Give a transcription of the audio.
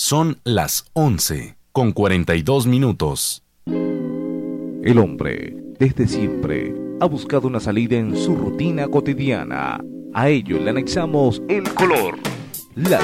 Son las 11:42. El hombre, desde siempre, ha buscado una salida en su rutina cotidiana. A ello le anexamos el color, la